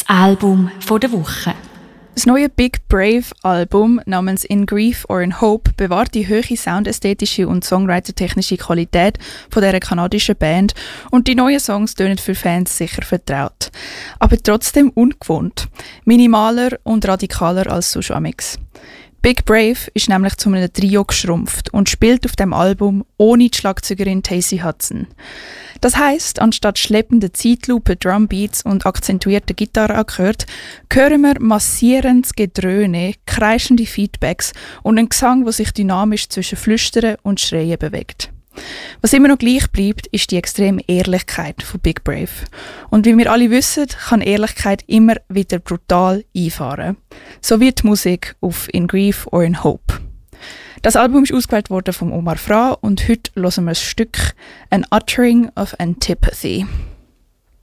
Album der Woche. Das neue Big Brave Album namens In Grief or in Hope bewahrt die hohe soundästhetische und songwritertechnische Qualität von dieser kanadischen Band und die neuen Songs tönen für Fans sicher vertraut. Aber trotzdem ungewohnt, minimaler und radikaler als sonst amix. Big Brave ist nämlich zu einem Trio geschrumpft und spielt auf dem Album ohne die Schlagzeugerin Tacy Hudson. Das heisst, anstatt schleppende Zeitlupe, Drumbeats und akzentuierte Gitarrenakkorde hören wir massierendes Gedröhne, kreischende Feedbacks und einen Gesang, der sich dynamisch zwischen Flüstern und Schreien bewegt. Was immer noch gleich bleibt, ist die extreme Ehrlichkeit von Big Brave. Und wie wir alle wissen, kann Ehrlichkeit immer wieder brutal einfahren. So wie die Musik auf In Grief or in Hope. Das Album ist ausgewählt worden von Omar Fra und heute hören wir das Stück An Uttering of Antipathy.